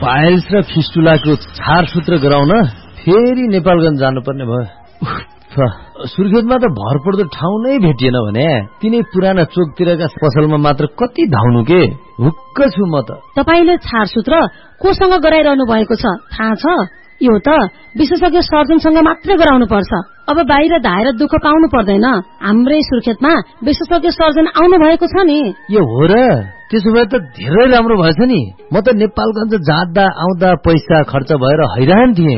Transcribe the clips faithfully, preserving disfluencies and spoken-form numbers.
Piles र फिस्टुलाको छारसूत्र गराउन फेरि नेपालगञ्ज जानुपर्ने भयो। सुर्खेतमा त भरपर्दो ठाउँ नै भेटिएन भने तिनै पुराना चोकतिरका पसलमा मात्र कति धाउनु के। हुक्क छु म त। तपाईले छारसूत्र कोसँग गराइरहनु भएको छ थाहा छ? यो त विशेषज्ञ सर्जनसँग मात्रै गराउनु पर्छ। अब बाहिर धाएर दुःख पाउनु पर्दैन। हाम्रै सुर्खेतमा विशेषज्ञ सर्जन आउनु भएको छ नि। यो हो र? त्यसो भए त धेरै राम्रो भएछ नि। म त नेपालगञ्ज जाँदा आउँदा पैसा खर्च भएर हैरान थिएँ।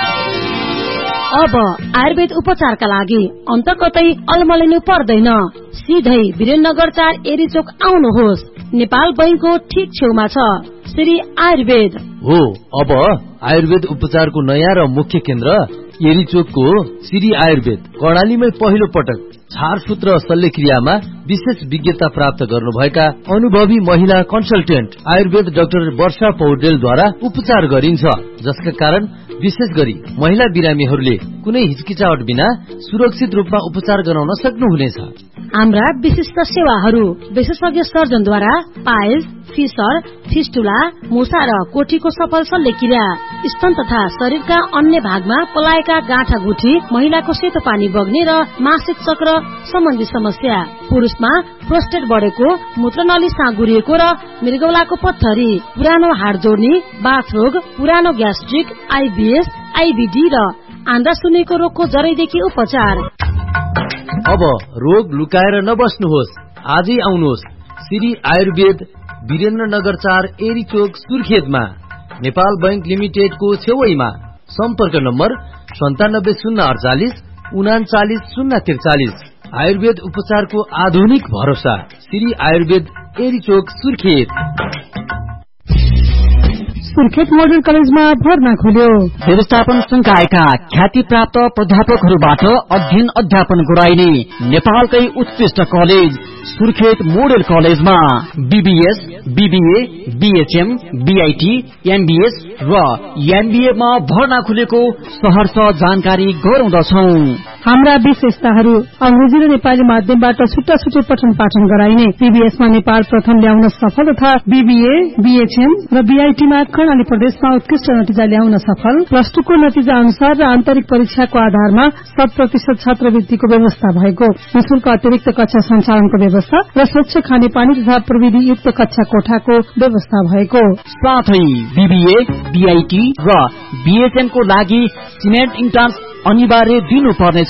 अब आयुर्वेद उपचारका लागि अन्त कतै अलमलिनु पर्दैन। सिधै वीरेन्द्रनगर चार एरीचोक आउनुहोस्। नेपाल बैंकको ठीक छेउमा छ श्री आयुर्वेद हो। अब आयुर्वेद उपचारको नयाँ र मुख्य केन्द्र एरीचोकको श्री आयुर्वेद कर्णालीमै पहिलो पटक छारसूत्र शल्यक्रियामा विशेष विज्ञता प्राप्त गर्नुभएका अनुभवी महिला कन्सल्टेन्ट आयुर्वेद डाक्टर वर्षा पौडेलद्वारा उपचार गरिन्छ, जसका कारण विशेष गरी महिला बिरामीहरूले कुनै हिचकिचाहट बिना सुरक्षित रूपमा उपचार गराउन सक्नुहुनेछ। हाम्रा विशिष्ट सेवाहरू विशेषज्ञ सर्जनद्वारा पाइल्स, फिसर, फिस्टुला, मुसा र कोठीको सफल शल्यक्रिया, स्तन तथा शरीरका अन्य भागमा पलाएका गाँठा गुठी, महिलाको सेतो पानी बग्ने र मासिक चक्र सम्बन्धी समस्या, पुरुषमा प्रोस्टेट बढेको, मूत्रनली साँगुरिएको र मृगौलाको पत्थरी, पुरानो हाड जोड्ने, बाथरोग, पुरानो ग्यास्ट्रिक, आइबीएस, आइबीडी र आन्द्रा सुन्नेको रोगको जरैदेखि उपचार। अब रोग लुकाएर नबस्नुहोस्, आजै आउनुहोस् श्री आयुर्वेद वीरेन्द्रनगर चार एरीचोक सुर्खेतमा नेपाल बैंक लिमिटेडको छेउमा। सम्पर्क नम्बर सन्तानब्बे शून्य अडचालिस उनाचालिस शून्य त्रिचालिस। आयुर्वेद उपचारको आधुनिक भरोसा श्री आयुर्वेद एरीचोक सुर्खेत। सुर्खेत मोडल कलेजमा भर्ना खोल्यो। व्यवस्थापन संकायका ख्याति प्राप्त प्राध्यापकहरूबाट अध्ययन अध्यापन गराइने नेपालकै उत्कृष्ट कलेज सुर्खेत मोडल कलेजमा BBS, BBA, BHM, BIT, MBS र एमबीए मा भर्ना खुलेको सहर्ष जानकारी गराउँदछौ। हाम्रा विशेषताहरू अंग्रेजी र नेपाली माध्यमबाट छुट्टा छुट्टै पठन पाठन गराइने, बीबीएसमा नेपाल प्रथम ल्याउन सफल तथा बीबीए, बीएचएम र बीआईटीमा कर्णाली प्रदेशमा उत्कृष्ट नतिजा ल्याउन सफल, प्लस टू को नतिजा अनुसार र आन्तरिक परीक्षाको आधारमा शत प्रतिशत छात्रवृत्तिको व्यवस्था भएको, निशुल्क अतिरिक्त कक्षा सञ्चालनको व्यवस्था र स्वच्छ खानेपानी तथा प्रविधि युक्त कक्षा कोठाको व्यवस्था भएको साथै बीबीए, बीआईटी र बीएचएम को लागि सिमेन्ट इन्ट्रान्स अनिवार्य दिनुपर्नेछ।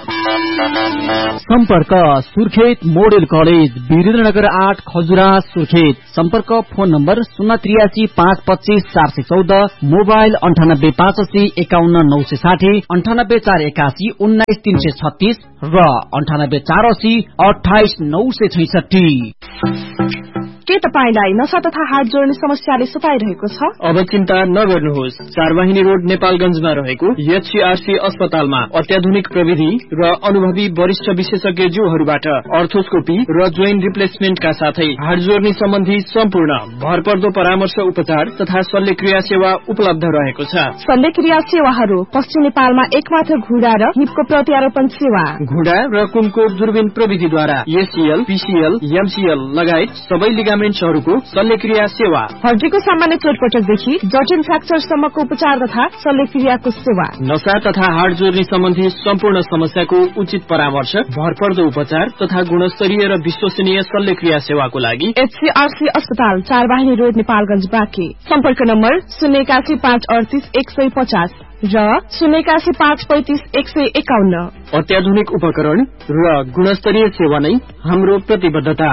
सम्पर्क सुर्खेत मोडेल कलेज वीरेन्द्रनगर आठ खजुरा सुर्खेत। सम्पर्क फोन नम्बर शून्य त्रियासी पाँच पच्चीस चार सय चौध, मोबाइल अन्ठानब्बे पाँच अस्सी एकाउन्न नौ सय साठी, अन्ठानब्बे चार एकासी उन्नाइस तीन सय छत्तीस र अन्ठानब्बे चार अस्सी अठाइस नौ सय छैसठी। के तपाईलाई नशा तथा हात जोड्ने समस्याले सताइरहेको छ? अब चिन्ता नगर्नुहोस्। चारवाहिनी रोड नेपालगञ्जमा रहेको एचसीआरसी अस्पतालमा अत्याधुनिक प्रविधि र अनुभवी वरिष्ठ विशेषज्ञज्यूहरूबाट अर्थोस्कोपी र जोइन्ट रिप्लेसमेन्टका साथै हात जोड्ने सम्बन्धी सम्पूर्ण भरपर्दो परामर्श उपचार तथा शल्यक्रिया सेवा उपलब्ध रहेको छ। शल्यक्रिया सेवाहरू पश्चिम नेपालमा एकमात्र घुँडा र हिपको प्रत्यारोपण सेवा, घुँडा र कुमको दूरबीन प्रविधिद्वारा एसीएल, पीसीएल, एमसीएल लगायत सबै लिगामेन्ट्सहरूको शल्यक्रिया सेवा, हड्डीको सामान्य चोटपटकदेखि जटिल फ्र्याक्चरसम्मको उपचार तथा शल्यक्रियाको सेवा, नशा तथा हाड जोड्ने सम्बन्धी सम्पूर्ण समस्याको उचित परामर्श, भरपर्दो उपचार तथा गुणस्तरीय र विश्वसनीय शल्यक्रिया सेवाको लागि एचसीआरसी अस्पताल चारवाहिनी रोड नेपालगञ्ज बाँके। सम्पर्क नम्बर शून्य एकासी पाँच अडतिस एक सय पचास र शून्य एकासी पाँच पैंतिस एक सय एकाउन्न। अत्याधुनिक उपकरण र गुणस्तरीय सेवा नै हाम्रो प्रतिबद्धता।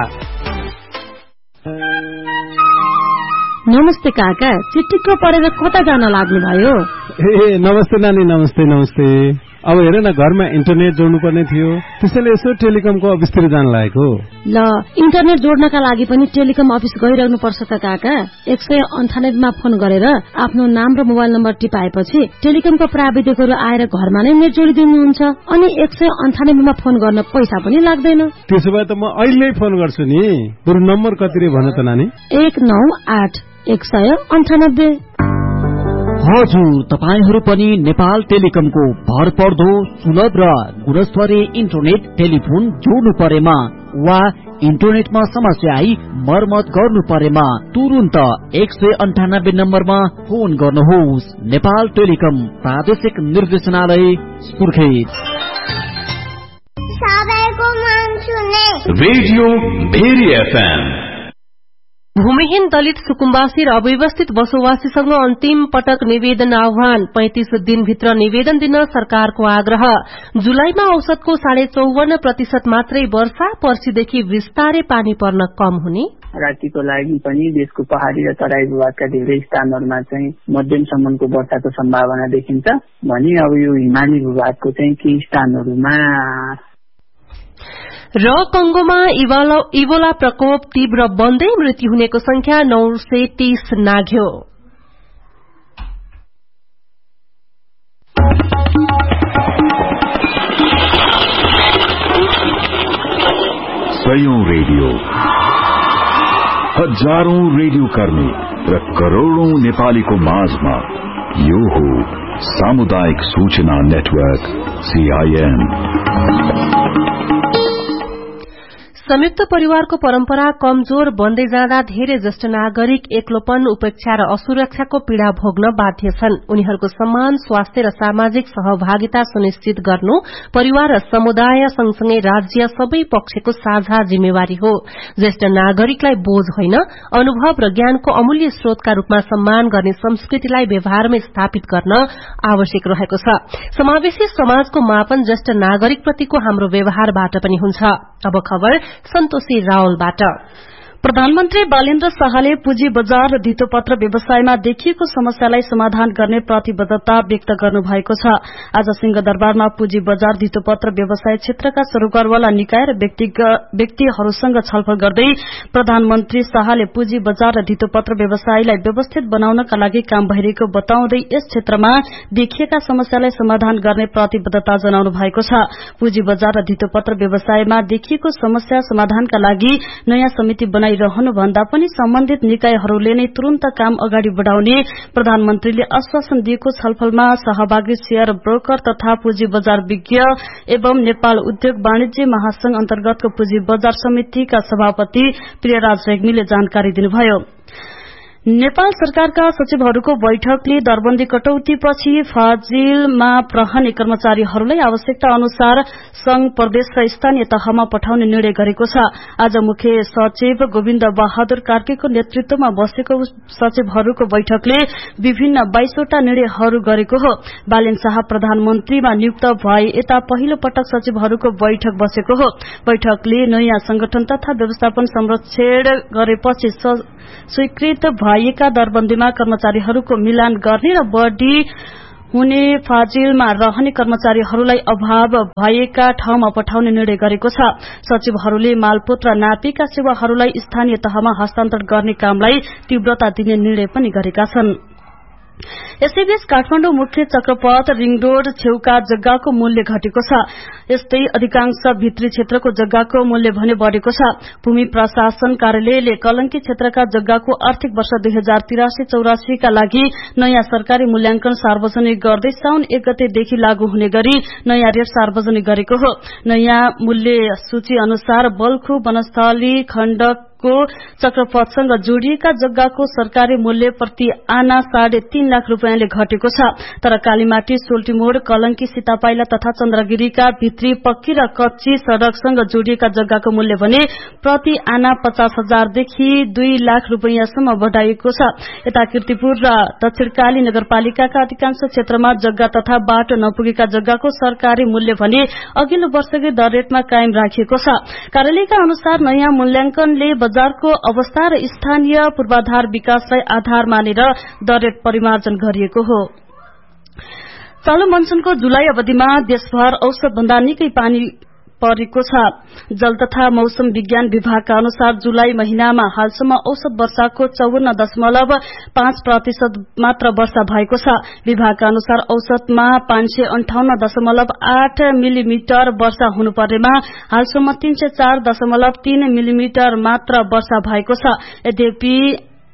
नमस्ते काका, चिटिक्क परेर कता जान लाग्नु भयो? ए नमस्ते नानी, नमस्ते नमस्ते। अब हेर न, घरमा इन्टरनेट जोड्नु पर्ने थियो, त्यसैले यसो टेलिकमको अफिसतिर जान लागेको। ल, इन्टरनेट जोड्नका लागि पनि टेलिकम अफिस गइरहनु पर्छ त काका। एक सय अन्ठानब्बेमा फोन गरेर आफ्नो नाम र मोबाइल नम्बर टिपाएपछि टेलिकमका प्राविधिकहरू आएर घरमा नै नेट जोडिदिनुहुन्छ। अनि एक सय अन्ठानब्बेमा फोन गर्न पैसा पनि लाग्दैन। त्यसो भए त म अहिले फोन गर्छु नि। बरु नम्बर कति रे भन त नानी? एक नौ आठ एक सय अन्ठानब्बे। हजुर, तपाईहरू पनि नेपाल टेलिकमको भरपर्दो सुलभ र गुणस्तरीय इन्टरनेट टेलिफोन जोड्नु परेमा वा इन्टरनेटमा समस्या आई मर्मत गर्नु परेमा तुरुन्त एक सय अन्ठानब्बे नम्बरमा फोन गर्नुहोस्। नेपाल टेलिकम प्रादेशिक निर्देशनालय सुर्खेत। Radio very FM. भूमिहीन दलित सुकुम्बासी र अव्यवस्थित बसोबासीसँग अन्तिम पटक निवेदन आह्वान। पैंतिस दिनभित्र निवेदन दिन सरकारको आग्रह। जुलाईमा औसतको साढे चौवन्न प्रतिशत मात्रै वर्षा, पर्सीदेखि विस्तारै पानी पर्न कम हुने। रातिको लागि पनि देशको पहाड़ी र तराई भूभागका धेरै स्थानहरूमा चाहिँ मध्यमसम्मको वर्षाको सम्भावना देखिन्छ भने अब यो हिमाली भूभागको चाहिँ केही स्थानहरूमा र कंगोमा इबोला प्रकोप तीव्र बन्दै मृत्यु हुनेको संख्या नौ सय तीस नाघ्यो। सयौं रेडियो, हजारौं रेडियो कर्मी र करोड़ौं नेपालीको माझमा यो हो सामुदायिक सूचना नेटवर्क सीआईएन। संयुक्त परिवारको परम्परा कमजोर बन्दै जाँदा धेरै ज्येष्ठ नागरिक एक्लोपन, उपेक्षा र असुरक्षाको पीड़ा भोग्न बाध्य छन्। उनीहरूको सम्मान, स्वास्थ्य र सामाजिक सहभागिता सुनिश्चित गर्नु परिवार र समुदाय सँगसँगै राज्य सबै पक्षको साझा जिम्मेवारी हो। ज्येष्ठ नागरिकलाई बोझ होइन, अनुभव र ज्ञानको अमूल्य स्रोतका रूपमा सम्मान गर्ने संस्कृतिलाई व्यवहारमा स्थापित गर्न आवश्यक रहेको छ। समावेशी समाजको मापन ज्येष्ठ नागरिकप्रतिको हाम्रो व्यवहारबाट पनि हुन्छ। अब खबर सन्तोषी रावलबाट। प्रधानमन्त्री बालेन्द्र शाहले पुँजी बजार र धितोपत्र व्यवसायमा देखिएको समस्यालाई समाधान गर्ने प्रतिबद्धता व्यक्त गर्नुभएको छ। आज सिंहदरबारमा पुँजी बजार धितोपत्र व्यवसाय क्षेत्रका सरोकारवाला निकाय र व्यक्तिहरूसँग छलफल गर्दै प्रधानमन्त्री शाहले पुँजी बजार र धितोपत्र व्यवसायलाई व्यवस्थित बनाउनका लागि काम भइरहेको बताउँदै यस क्षेत्रमा देखिएका समस्यालाई समाधान गर्ने प्रतिबद्धता जनाउनु भएको छ। पुँजी बजार र धितोपत्र व्यवसायमा देखिएको समस्या समाधानका लागि नयाँ समिति बनाइ रहनु भन्दा पनि सम्बन्धित निकायहरूले नै तुरन्त काम अगाडि बढ़ाउने प्रधानमन्त्रीले आश्वासन दिएको छलफलमा सहभागी शेयर ब्रोकर तथा पुँजी बजार विज्ञ एवं नेपाल उद्योग वाणिज्य महासंघ अन्तर्गतको पुँजी बजार समितिका सभापति प्रियराज रेग्मीले जानकारी दिनुभयो। नेपाल सरकारका सचिवहरूको बैठकले दरबन्दी कटौतीपछि फाजिलमा रहने कर्मचारीहरूलाई आवश्यकता अनुसार संघ प्रदेश र स्थानीय तहमा पठाउने निर्णय गरेको छ। आज मुख्य सचिव गोविन्द बहादुर कार्कीको नेतृत्वमा बसेको सचिवहरूको बैठकले विभिन्न बाइसवटा निर्णयहरू गरेको हो। बालेन शाह प्रधानमन्त्रीमा नियुक्त भए यता पहिलो पटक सचिवहरूको बैठक बसेको हो। बैठकले नयाँ संगठन तथा व्यवस्थापन संरक्षण गरेपछि स्वीकृत भएका दरबन्दीमा कर्मचारीहरूको मिलान गर्ने र बढ़ी हुने फाजिलमा रहने कर्मचारीहरूलाई अभाव भएका ठाउँमा पठाउने निर्णय गरेको छ। सचिवहरूले मालपोत र नापीका सेवाहरूलाई स्थानीय तहमा हस्तान्तरण गर्ने कामलाई तीव्रता दिने निर्णय पनि गरेका छन्। यसैबीच काठमाडौँ मुख्य चक्रपथ रिङ रोड छेउका जग्गाको मूल्य घटेको छ। यस्तै अधिकांश भित्री क्षेत्रको जग्गाको मूल्य भने बढ़ेको छ। भूमि प्रशासन कार्यालयले कलंकी क्षेत्रका जग्गाको आर्थिक वर्ष दुई हजार तिरासी चौरासी का लागि नयाँ सरकारी मूल्यांकन सार्वजनिक गर्दै साउन एक गतेदेखि लागू हुने गरी नयाँ रेट सार्वजनिक गरेको हो। नयाँ मूल्य सूची अनुसार बल्खु वनस्थली खण्ड चक्रपथसँग जोडिएका जग्गाको सरकारी मूल्य प्रति आना साढे तीन लाख रूपियाँले घटेको छ। तर कालीमाटी, सोल्टीमोड़, कलंकी, सीतापाइला तथा चन्द्रगिरीका भित्री पक्की र कच्ची सड़कसँग जोडिएका जग्गाको मूल्य भने प्रति आना पचास हजारदेखि दुई लाख रूपियाँसम्म बढ़ाइएको छ। यता कीर्तिपुर र दक्षिणकाली नगरपालिकाका अधिकांश क्षेत्रमा जग्गा तथा बाटो नपुगेका जग्गाको सरकारी मूल्य भने अघिल्लो वर्षकै दर रेटमा कायम राखिएको छ। कार्यालयका अनुसार नयाँ मूल्यांकनले बजारको अवस्था र स्थानीय पूर्वाधार विकासलाई आधार मानेर दर रेट परिमार्जन गरिएको हो। चालू मनसूनको जुलाई अवधिमा देशभर औसत भन्दा निकै पानी परेको छ। जल तथा मौसम विज्ञान विभागका अनुसार जुलाई महिनामा हालसम्म औसत वर्षाको चौवन्न दशमलव पाँच प्रतिशत मात्र वर्षा भएको छ। विभागका अनुसार औसतमा पाँच सय अन्ठाउन्न दशमलव आठ मिलिमिटर वर्षा हुनुपर्नेमा हालसम्म तीन सय चार दशमलव तीन मिलिमिटर मात्र वर्षा भएको छ। यद्यपि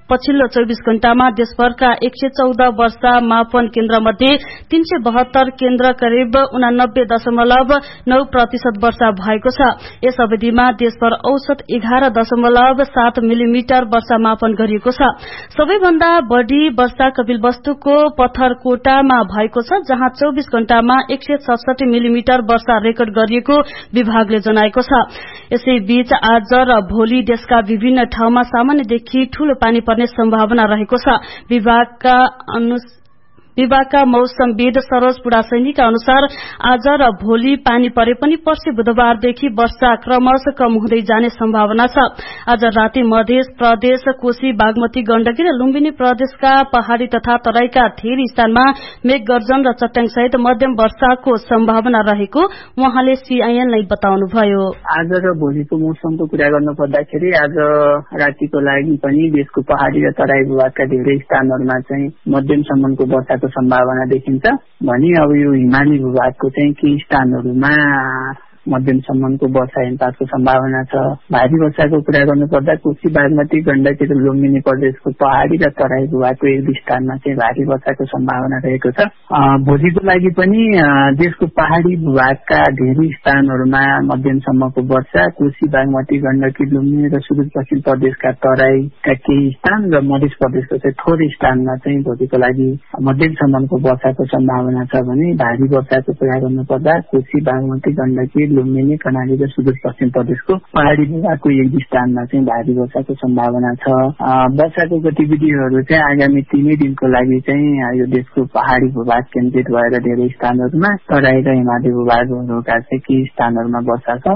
पछिल्लो चौबीस घण्टामा देशभरका एक सय चौध वर्षा मापन केन्द्र मध्ये तीन सय बहत्तर केन्द्र करिब उनानब्बे दशमलव नौ प्रतिशत वर्षा भएको छ। यस अवधिमा देशभर औसत एघार दशमलव सात मिलिमिटर वर्षा मापन गरिएको छ। सबैभन्दा बढ़ी वर्षा कपिलवस्तुको पत्थरकोटामा भएको छ, जहाँ चौबीस घण्टामा एक सय सडसठी मिलिमिटर वर्षा रेकर्ड गरिएको विभागले जनाएको छ। यसैबीच आज र भोलि देशका विभिन्न ठाउँमा सामान्यदेखि ठूलो पानी पर्ने सम्भावना रहेको छ। विभागका अनुसार विभागका मौसमविद सरोज पुडासैनीका अनुसार आज र भोलि पानी परे पनि पर्सि बुधबारदेखि वर्षा क्रमशः कम हुँदै जाने सम्भावना छ। आज राति मध्य प्रदेश, कोशी, बागमती, गण्डकी र लुम्बिनी प्रदेशका पहाड़ी तथा तराईका धेरै स्थानमा मेघगर्जन र चट्याङसहित मध्यम वर्षाको सम्भावना रहेको उहाँले सीआईएनलाई बताउनुभयो। आज र भोलिको मौसमको कुरा गर्नु पर्दाखेरि आज रातिको लागि पनि देशको पहाड़ी र तराई भूभागका धेरै स्थानहरूमा चाहिँ मध्यमसम्मको वर्षाको सम्भावना देखिन्छ भने अब यो हिमाली भूभागको चाहिँ केही स्थानहरूमा मध्यमसम्मको वर्षा हिमपातको सम्भावना छ। भारी वर्षाको कुरा गर्नुपर्दा कोशी, बागमती, गण्डकी र लुम्बिनी प्रदेशको पहाड़ी र तराई भूभागको एक दुई स्थानमा चाहिँ भारी वर्षाको सम्भावना रहेको छ। भोलिको लागि पनि देशको पहाड़ी भूभागका धेरै स्थानहरूमा मध्यमसम्मको वर्षा, कोशी, बागमती, गण्डकी, लुम्बिनी र सुदूरपश्चिम प्रदेशका तराईका केही स्थान र मध्य प्रदेशको चाहिँ थोरै स्थानमा चाहिँ भोलिको लागि मध्यमसम्मको वर्षाको सम्भावना छ भने भारी वर्षाको कुरा गर्नुपर्दा कोशी, बागमती, गण्डकी, लुम्बिनी, कर्णाली र सुदूरपश्चिम प्रदेशको पहाड़ी भूभागको एक दुई स्थानमा चाहिँ भारी वर्षाको सम्भावना छ। वर्षाको गतिविधिहरू चाहिँ आगामी तीनै दिनको लागि चाहिँ यो देशको पहाड़ी भूभाग केन्द्रित भएर धेरै स्थानहरूमा, तराई र हिमाली भूभागहरूका चाहिँ केही स्थानहरूमा वर्षा छ।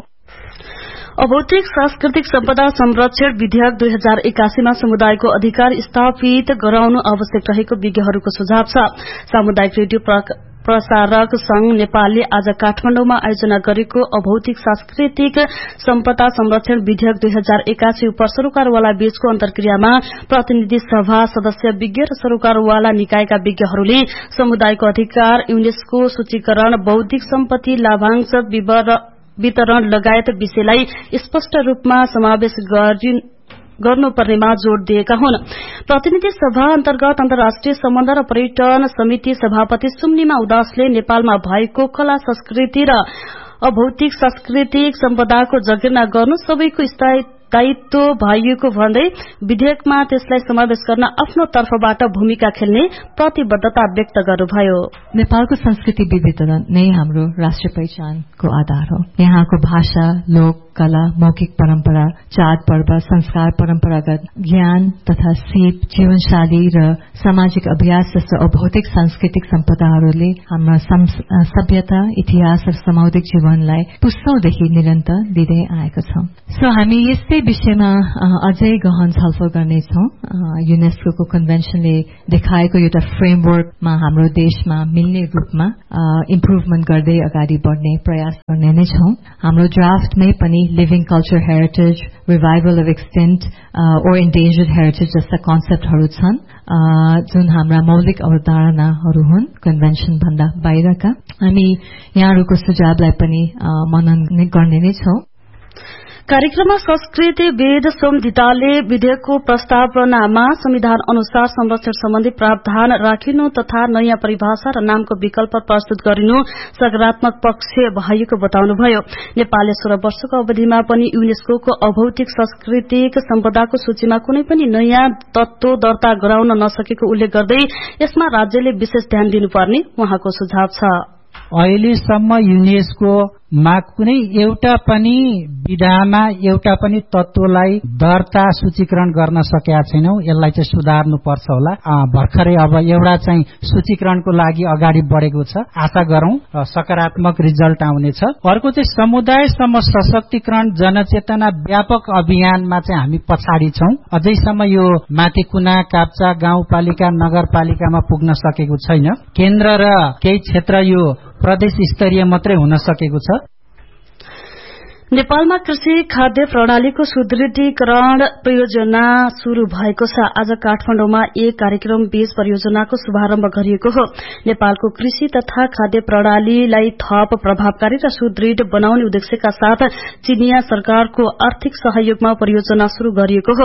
अभौतिक सांस्कृतिक सम्पदा संरक्षण विधेयक दुई हजार एकासीमा समुदायको अधिकार स्थापित गराउनु आवश्यक रहेको विज्ञहरूको सुझाव छ। सामुदायिक रेडियो प्रसारक संघ नेपालले आज काठमाडौँमा आयोजना गरेको अभौतिक सांस्कृतिक सम्पदा संरक्षण विधेयक दुई हजार एकासी उप सरोकारवाला बीचको अन्तर्क्रियामा प्रतिनिधि सभा सदस्य, विज्ञ र सरोकारवाला निकायका विज्ञहरूले समुदायको अधिकार, युनेस्को सूचीकरण, बौद्धिक सम्पत्ति लाभांश वितरण लगायत विषयलाई स्पष्ट रूपमा समावेश गरि गर्नुपर्नेमा जोड़ दिएका हुन्। प्रतिनिधि सभा अन्तर्गत अन्तर्राष्ट्रिय सम्बन्ध र पर्यटन समिति सभापति सुम्निमा उदासले नेपालमा भएको कला, संस्कृति र अभौतिक सांस्कृतिक सम्पदाको जगेर्ना गर्नु सबैको दायित्व भएको भन्दै विधेयकमा त्यसलाई समावेश गर्न आफ्नो तर्फबाट भूमिका खेल्ने प्रतिबद्धता व्यक्त गर्नुभयो। नेपालको संस्कृति विविधता नै हाम्रो राष्ट्रिय पहिचानको आधार हो। यहाँको भाषा, लोक कला, मौखिक परम्परा, चाड पर्व, संस्कार, परम्परागत ज्ञान तथा सिप, जीवनशैली र सामाजिक अभ्यास जस्ता अभौतिक सांस्कृतिक सम्पदाहरूले हाम्रा सभ्यता, इतिहास र सामुदायिक जीवनलाई पुस्तौंदेखि निरन्तर दिँदै आएको छ। सो हामी यस्तै विषयमा अझै गहन छलफल गर्नेछौं। युनेस्को कन्भेन्सनले देखाएको एउटा फ्रेमवर्कमा हाम्रो देशमा मिल्ने रूपमा इम्प्रुभमेन्ट गर्दै अगाडि बढ्ने प्रयास गर्ने नै छौं। हाम्रो ड्राफ्टमै पनि living culture heritage, revival of extent or endangered heritage जस्ता कन्सेप्टहरू छन् जुन हाम्रा मौलिक अवधारणाहरू हुन् कन्भेन्सन भन्दा बाहिरका। हामी यहाँहरूको सुझावलाई पनि मनन गर्ने नै छौं। कार्यक्रममा संस्कृतिविद सोम धितालले विधेयकको प्रस्तावनामा संविधान अनुसार संरक्षण सम्बन्धी प्रावधान राखिनु तथा नयाँ परिभाषा र नामको विकल्प प्रस्तुत गरिनु सकारात्मक पक्ष भएको बताउनुभयो। नेपालले सोह्र वर्षको अवधिमा पनि युनेस्कोको अभौतिक सांस्कृतिक सम्पदाको सूचीमा कुनै पनि नयाँ तत्व दर्ता गराउन नसकेको उल्लेख गर्दै यसमा राज्यले विशेष ध्यान दिनुपर्ने उहाँको सुझाव छ। अहिलेसम्म युनेस्कोमा कुनै एउटा पनि विधामा एउटा पनि तत्वलाई दर्ता सूचीकरण गर्न सकेका छैनौं। यसलाई चाहिँ सुधार्नु पर्छ होला। भर्खरै अब एउटा चाहिँ सूचीकरणको लागि अगाडि बढेको छ। आशा गरौं सकारात्मक रिजल्ट आउनेछ। अर्को चाहिँ समुदायसम्म सशक्तिकरण जनचेतना व्यापक अभियानमा चाहिँ हामी पछाडि छौं। अझैसम्म यो माथि कुना, काप्चा गाउँपालिका, नगरपालिकामा पुग्न सकेको छैन। केन्द्र र केही क्षेत्र यो प्रदेश स्तरीय मात्रै हुन सकेको छ। नेपालमा कृषि खाद्य प्रणालीको सुदृढीकरण परियोजना शुरू भएको छ। आज काठमाडौँमा एक कार्यक्रम बीच परियोजनाको शुभारम्भ गरिएको हो। नेपालको कृषि तथा खाद्य प्रणालीलाई थप प्रभावकारी र सुदृढ बनाउने उद्देश्यका साथ चीनिया सरकारको आर्थिक सहयोगमा परियोजना शुरू गरिएको हो।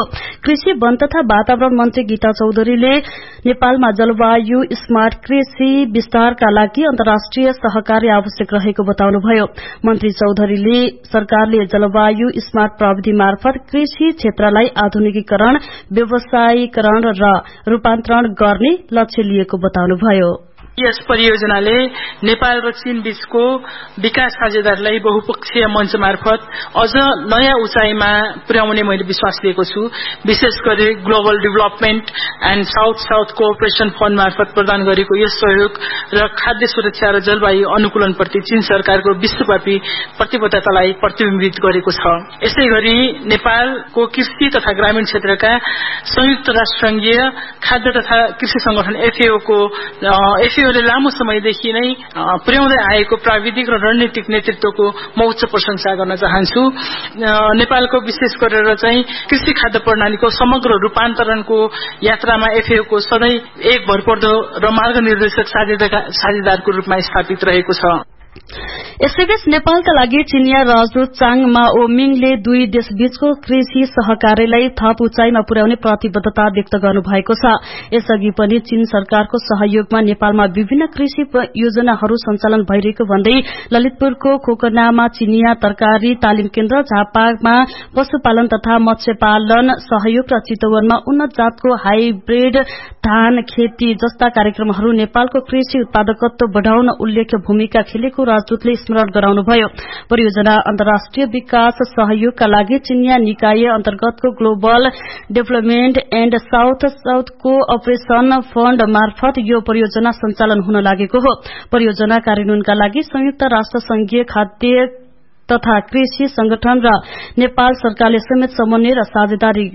कृषि वन तथा वातावरण मन्त्री गीता चौधरीले नेपालमा जलवायु स्मार्ट कृषि विस्तारका लागि अन्तर्राष्ट्रिय सहकार्य आवश्यक रहेको बताउनुभयो। मन्त्री चौधरीले सरकारले जलवायु स्मार्ट प्रविधि मार्फत कृषि क्षेत्रलाई आधुनिकीकरण, व्यवसायीकरण र रूपान्तरण गर्ने लक्ष्य लिएको बताउनुभयो। यस परियोजनाले नेपाल र चीन बीचको विकास साझेदारीलाई बहुपक्षीय मञ्च मार्फत अझ नयाँ उचाइमा पुर्याउने मैले विश्वास लिएको छु। विशेष गरी global development and south south cooperation fund मार्फत प्रदान गरेको यस सहयोग र खाद्य सुरक्षा र जलवायु अनुकूलनप्रति चीन सरकारको विश्वव्यापी प्रतिबद्धतालाई प्रतिबिम्बित गरेको छ। यसै गरी नेपालको कृषि तथा ग्रामीण क्षेत्रका संयुक्त राष्ट्रसंघीय खाद्य तथा कृषि संगठन एफएओ को एफएओ ले लामो समयदेखि नै पुर्याउँदै आएको प्राविधिक र रणनीतिक नेतृत्वको म उच्च प्रशंसा गर्न चाहन्छु। नेपालको विशेष गरेर चाहिँ कृषि खाद्य प्रणालीको समग्र रूपान्तरणको यात्रामा एफएओ को सधैँ एक भरपर्दो र मार्गनिर्देशक साझेदारको रूपमा स्थापित रहेको छ। यसैबीच नेपालका लागि चिनिया राजदूत चाङ माओमिङले दुई देशबीचको कृषि सहकार्यलाई थप उचाइमा पुर्याउने प्रतिबद्धता व्यक्त गर्नुभएको छ। यसअघि पनि चीन सरकारको सहयोगमा नेपालमा विभिन्न कृषि योजनाहरू सञ्चालन भइरहेको भन्दै ललितपुरको खोकनामा चिनिया तरकारी तालिम केन्द्र, झापामा पशुपालन तथा मत्स्यपालन सहयोग र चितवनमा उन्नत जातको हाइब्रिड धान खेती जस्ता कार्यक्रमहरू नेपालको कृषि उत्पादकत्व बढ़ाउन उल्लेख्य भूमिका खेलेको राजदूतले स्मरण गराउनुभयो। परियोजना अन्तर्राष्ट्रिय विकास सहयोगका लागि चिनिया निकाय अन्तर्गतको global development and south south को अपरेशन फण्ड मार्फत यो परियोजना सञ्चालन हुन लागेको हो। परियोजना कार्यान्वयनका लागि संयुक्त राष्ट्र संघीय खाद्य तथा कृषि संगठन र नेपाल सरकारले समेत समन्वय र साझेदारी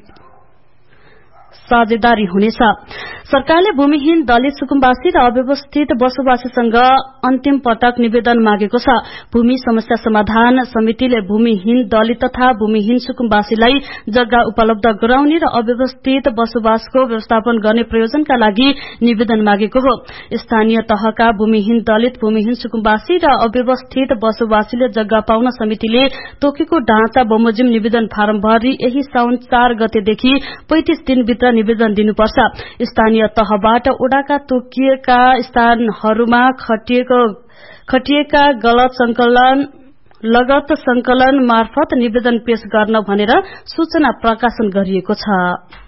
साझेदारी हुनेछ। सरकारले भूमिहीन दलित सुकुम्बासी र अव्यवस्थित बसोबासीसँग अन्तिम पटक निवेदन मागेको छ। भूमि समस्या समाधान समितिले भूमिहीन दलित तथा भूमिहीन सुकुम्बासीलाई जग्गा उपलब्ध गराउने र अव्यवस्थित बसोबासको व्यवस्थापन गर्ने प्रयोजनका लागि निवेदन मागेको हो। स्थानीय तहका भूमिहीन दलित, भूमिहीन सुकुम्बासी र अव्यवस्थित बसोबासीले जग्गा पाउन समितिले तोकेको ढाँचा बमोजिम निवेदन फारम भरी यही साउन चार गतेदेखि पैंतीस दिनभित्र निवेदन दिनुपर्छ। स्थानीय तहबाट ओडाका तोकिएका स्थानहरूमा खटिएको खटिएका गलत संकलन लगत संकलन मार्फत निवेदन पेश गर्न भनेर सूचना प्रकाशन गरिएको छ।